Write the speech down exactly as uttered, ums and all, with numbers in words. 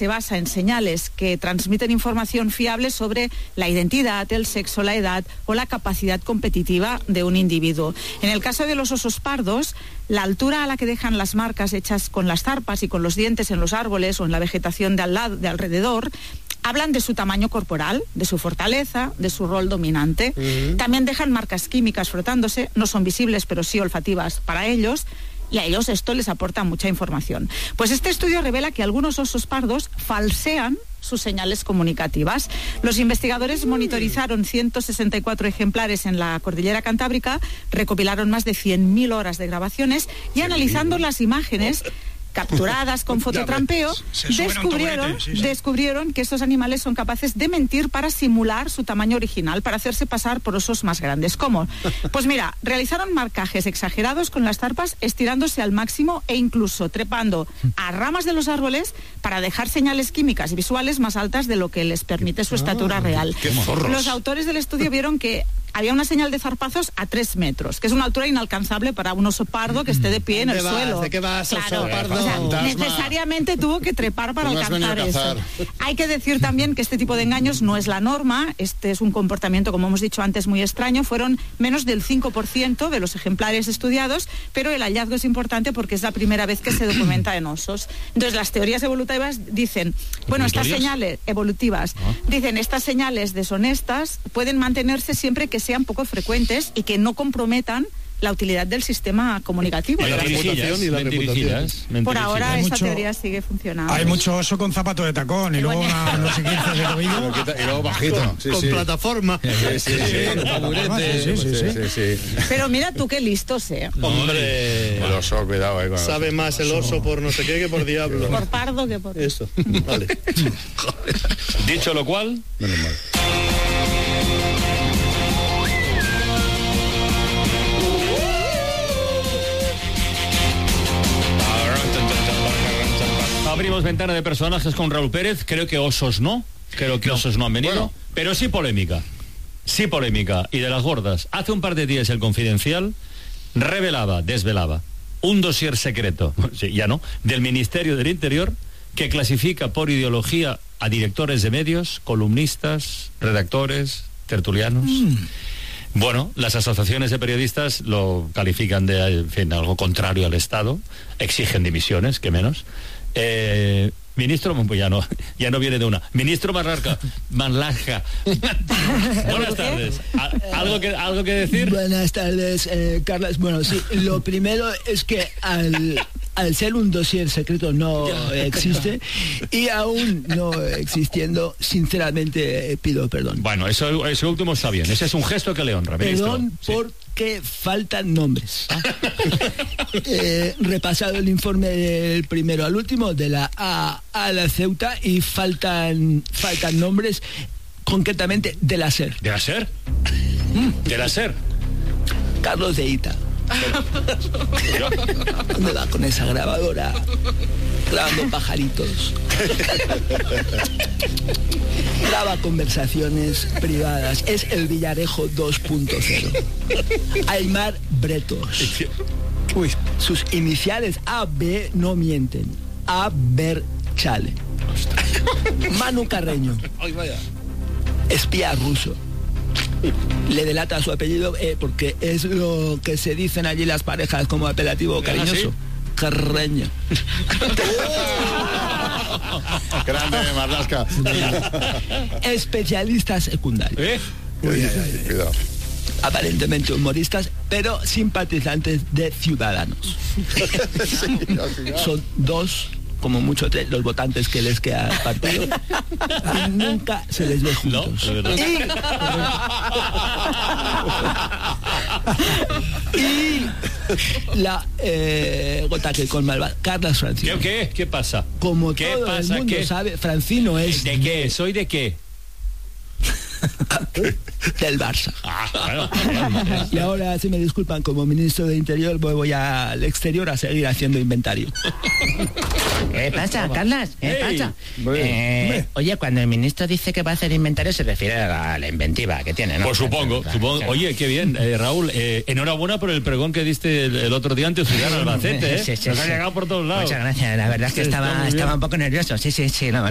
se basa en señales que transmiten información fiable sobre la identidad, el sexo, la edad o la capacidad competitiva de un individuo. En el caso de los osos pardos, la altura a la que dejan las marcas hechas con las zarpas y con los dientes en los árboles o en la vegetación de al lado, de alrededor, hablan de su tamaño corporal, de su fortaleza, de su rol dominante. Uh-huh. También dejan marcas químicas frotándose, no son visibles pero sí olfativas para ellos, y a ellos esto les aporta mucha información. Pues este estudio revela que algunos osos pardos falsean sus señales comunicativas. Los investigadores monitorizaron ciento sesenta y cuatro ejemplares en la Cordillera Cantábrica, recopilaron más de cien mil horas de grabaciones y analizando las imágenes capturadas con fototrampeo, descubrieron, sí, sí. descubrieron que estos animales son capaces de mentir para simular su tamaño original, para hacerse pasar por osos más grandes. ¿Cómo? Pues mira, realizaron marcajes exagerados con las zarpas, estirándose al máximo e incluso trepando a ramas de los árboles para dejar señales químicas y visuales más altas de lo que les permite su estatura real. Los autores del estudio vieron que había una señal de zarpazos a tres metros, que es una altura inalcanzable para un oso pardo que esté de pie en el vas? suelo. ¿De qué vas, claro, oso pardo? O sea, necesariamente tuvo que trepar para alcanzar eso. Hay que decir también que este tipo de engaños no es la norma. Este es un comportamiento, como hemos dicho antes, muy extraño. Fueron menos del cinco por ciento de los ejemplares estudiados, pero el hallazgo es importante porque es la primera vez que se documenta en osos. Entonces, las teorías evolutivas dicen, bueno, estas señales evolutivas, ¿Ah? dicen, estas señales deshonestas pueden mantenerse siempre que sean poco frecuentes y que no comprometan la utilidad del sistema comunicativo. La reputación y la reputación. Por ahora hay esa mucho, teoría sigue funcionando. Hay mucho oso con zapato de tacón y luego una, no sé qué de tobillo. Y luego bajito. Con, sí, con sí. plataforma. Sí, sí, sí. Con taburete. Sí, sí, sí, sí, sí, sí. Pero mira tú qué listos, ¿eh? Hombre. El oso, cuidado, eh. Con el Sabe oso. más el oso por no sé qué que por diablo. Por pardo que por... Eso. Vale. Dicho lo cual... Menos mal. Abrimos ventana de personajes con Raúl Pérez. Creo que osos no. Creo que osos no han venido. Bueno. Pero sí polémica. Sí polémica. Y de las gordas. Hace un par de días el Confidencial revelaba, desvelaba, un dossier secreto, sí, ya no, del Ministerio del Interior que clasifica por ideología a directores de medios, columnistas, redactores, tertulianos. Mm. Bueno, las asociaciones de periodistas lo califican de, en fin, algo contrario al Estado, exigen dimisiones, que menos. Eh, ministro, pues ya no, ya no viene de una. Ministro Marlarca, Marlarca. Buenas tardes. ¿Algo que, algo que decir? Buenas tardes, eh, Carlos. Bueno, sí, lo primero es que al, al ser un dossier secreto no existe y aún no existiendo, sinceramente eh, pido perdón. Bueno, eso, eso último está bien. Ese es un gesto que le honra, ministro. Perdón sí. porque faltan nombres. eh, repasado el informe del primero al último, de la A a la Ceuta, y faltan faltan nombres, concretamente de la SER. ¿De la SER? ¿De la SER? Carlos de Ita. ¿Dónde va con esa grabadora? Grabando pajaritos. Graba conversaciones privadas. Es el Villarejo dos punto cero. Aymar Bretos. Uy, sus iniciales A B no mienten. A Ver Chale. Manu Carreño. Espía ruso. Le delata su apellido eh, porque es lo que se dicen allí las parejas como apelativo cariñoso. ¿Sí? Carreño. Grande, Marlasca. Especialistas secundarios. ¿Eh? Uy, cuidado. Aparentemente humoristas, pero simpatizantes de Ciudadanos. Sí, son dos, como mucho tres, los votantes que les queda al partido, y nunca se les ve juntos. No, y, y la eh, gota que colma el vaso, Carlos Francino. ¿Qué, qué? ¿Qué pasa? Como ¿Qué todo pasa? el mundo ¿Qué? sabe, Francino es... ¿De qué? ¿Soy de qué? Del Barça. Ah, bueno. Y ahora, si me disculpan, como ministro de Interior, voy al exterior a seguir haciendo inventario. ¿Qué pasa, Carlas? ¿Qué Hey, pasa? hombre, Eh, oye, cuando el ministro dice que va a hacer inventario, se refiere a la, a la inventiva que tiene, ¿no? Pues supongo, supongo. Oye, qué bien, eh, Raúl, eh, enhorabuena por el pregón que diste el, el otro día ante Ciudad Albacete, ¿eh? Sí, sí, Nos sí. ha llegado por todos lados. Muchas gracias, la verdad es que Está muy estaba, bien. estaba un poco nervioso, sí, sí, sí, no,